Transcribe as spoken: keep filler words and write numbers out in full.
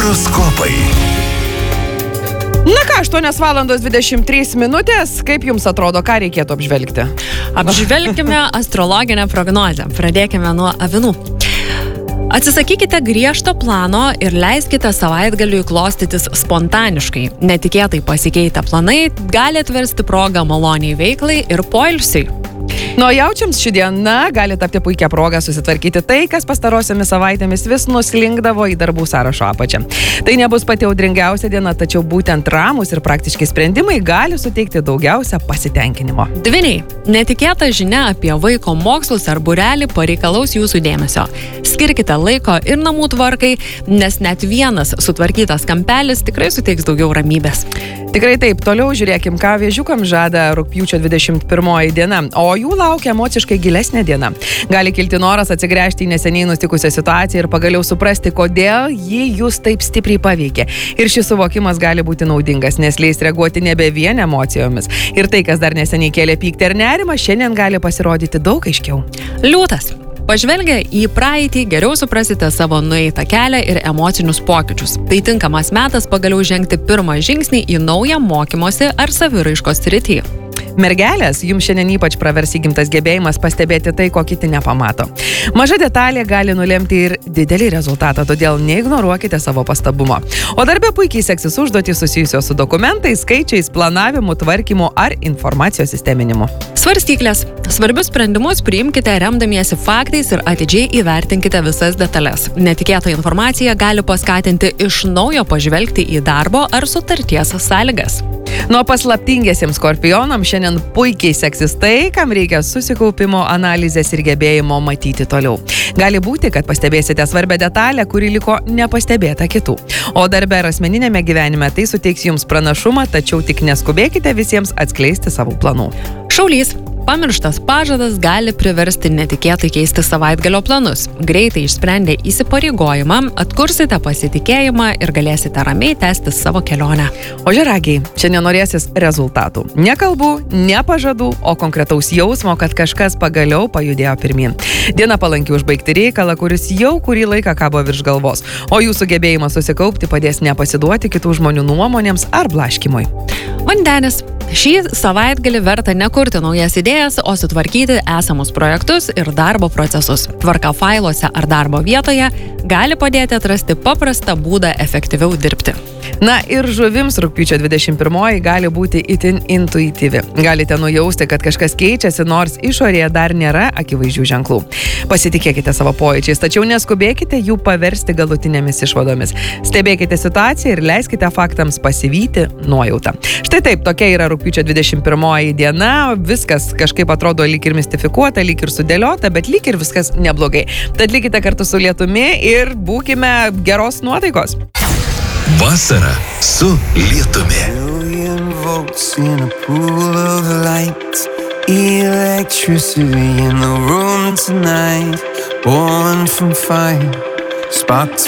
Horoskopai. Na ką, aštuonios valandos dvidešimt trys minutės. Kaip jums atrodo, ką reikėtų apžvelgti? Apžvelgime astrologinę prognozę. Pradėkime nuo avinų. Atsisakykite griežto plano ir leiskite savaitgaliui klostytis spontaniškai. Netikėtai pasikeitę planai gali atversti progą maloniai veiklai ir poilsiui. Nuo jaučiams ši diena gali tapti puikia proga susitvarkyti tai, kas pastarosiomis savaitėmis vis nuslinkdavo į darbų sąrašo apačią. Tai nebus pati audringiausia diena, tačiau būtent ramūs ir praktiški sprendimai gali suteikti daugiausia pasitenkinimo. Dvyniai, netikėta žinia apie vaiko mokslus ar būrelį pareikalaus jūsų dėmesio. Skirkite laiko ir namų tvarkai, nes net vienas sutvarkytas kampelis tikrai suteiks daugiau ramybės. Tikrai taip, toliau žiūrėkim, ką vėžiukam žada rugpjūčio dvidešimt pirmoji diena, o jų laukia emociškai gilesnė diena. Gali kilti noras atsigręžti į neseniai nustikusią situaciją ir pagaliau suprasti, kodėl ji jūs taip stipriai paveikė. Ir šis suvokimas gali būti naudingas, nes leis reaguoti nebe vien emocijomis. Ir tai, kas dar neseniai kėlė pyktį ir nerimą, šiandien gali pasirodyti daug aiškiau. Liūtas. Pažvelgę į praeitį, geriau suprasite savo nueitą kelią ir emocinius pokyčius. Tai tinkamas metas pagaliau žengti pirmą žingsnį į naują mokymosi ar saviraiškos sritį. Mergelės, jums šiandien ypač pravers įgimtas gebėjimas pastebėti tai, ko kiti nepamato. Maža detalė gali nulemti ir didelį rezultatą, todėl neignoruokite savo pastabumo. O darbe puikiai seksis užduotys susijusios su dokumentais, skaičiais, planavimu, tvarkymu ar informacijos sisteminimu. Svarstyklės. Svarbius sprendimus priimkite remdamiesi faktais ir atidžiai įvertinkite visas detalės. Netikėta informacija gali paskatinti iš naujo pažvelgti į darbo ar sutarties sąlygas. Nuo paslaptingiesiems skorpionams šiandien puikiai seksis tai, kam reikia susikaupimo, analizės ir gebėjimo matyti toliau. Gali būti, kad pastebėsite svarbią detalę, kuri liko nepastebėta kitų. O darbe ir asmeninėme gyvenime tai suteiks jums pranašumą, tačiau tik neskubėkite visiems atskleisti savo planų. Šaulys. Pamirštas pažadas gali priversti netikėtai keisti savaitgalio planus. Greitai išsprendę įsipareigojimą, atkursite pasitikėjimą ir galėsite ramiai tęsti savo kelionę. Ožiaragiai, šiandien norėsis rezultatų. Ne kalbų, ne pažadų, o konkretaus jausmo, kad kažkas pagaliau pajudėjo pirmyn. Diena palanki užbaigti reikalą, kuris jau kurį laiką kabo virš galvos, o jūsų gebėjimas susikaupti padės nepasiduoti kitų žmonių nuomonėms ar blaškymui. Vandenis. Šį savaitgalį verta nekurti naujas idėjas, o sutvarkyti esamus projektus ir darbo procesus. Tvarka failuose ar darbo vietoje gali padėti atrasti paprastą būdą efektyviau dirbti. Na ir žuvims rugpjūčio dvidešimt pirmoji gali būti itin intuityvi. Galite nujausti, kad kažkas keičiasi, nors išorėje dar nėra akivaizdžių ženklų. Pasitikėkite savo pojūčiais, tačiau neskubėkite jų paversti galutinėmis išvadomis. Stebėkite situaciją ir leiskite faktams pasivyti nuojautą. Štai taip, tokia yra rugpjūčio dvidešimt pirmoji diena. Viskas kažkaip atrodo lyg ir mistifikuota, lyg ir sudėliota, bet lyg ir viskas neblogai. Tad likite kartu su lietumi ir būkime geros nuotaikos. Vasara su lietumi. Million volts in a pool of light, electricity in the room tonight, born from fire, sparks